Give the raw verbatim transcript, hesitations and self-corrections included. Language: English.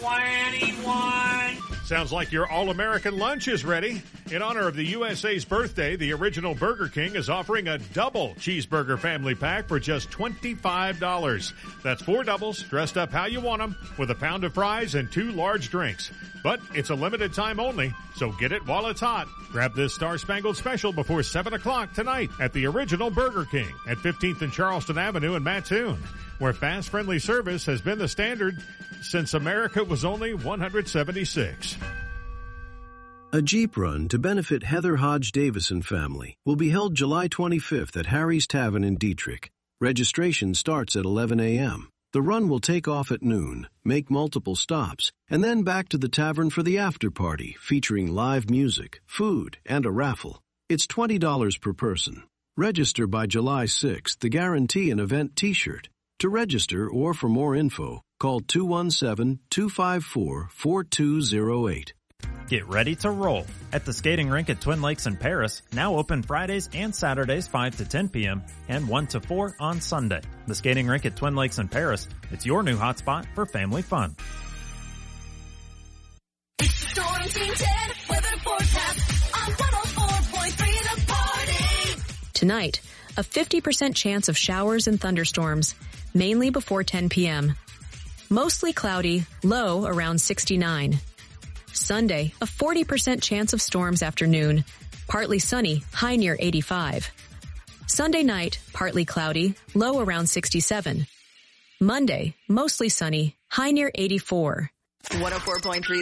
twenty-one. Sounds like your all-American lunch is ready. In honor of the U S A's birthday, the original Burger King is offering a double cheeseburger family pack for just twenty-five dollars. That's four doubles, dressed up how you want them, with a pound of fries and two large drinks. But it's a limited time only, so get it while it's hot. Grab this Star-Spangled Special before seven o'clock tonight at the original Burger King at fifteenth and Charleston Avenue in Mattoon, where fast, friendly service has been the standard since America was only one hundred seventy-six. A Jeep run to benefit Heather Hodge Davison family will be held July twenty-fifth at Harry's Tavern in Dietrich. Registration starts at eleven a.m. The run will take off at noon, make multiple stops, and then back to the tavern for the after party featuring live music, food, and a raffle. It's twenty dollars per person. Register by July sixth to guarantee an event t-shirt. To register or for more info, call two one seven, two five four, four two zero eight. Get ready to roll at the skating rink at Twin Lakes in Paris, now open Fridays and Saturdays five to ten p.m. and one to four on Sunday. The skating rink at Twin Lakes in Paris, it's your new hotspot for family fun. It's the Storm Team ten weather forecast on one oh four point three The Party. Tonight, a fifty percent chance of showers and thunderstorms, mainly before ten p.m. Mostly cloudy, low around sixty-nine. Sunday, a forty percent chance of storms afternoon. Partly sunny, high near eighty-five. Sunday night, partly cloudy, low around sixty-seven. Monday, mostly sunny, high near eighty-four. one oh four point three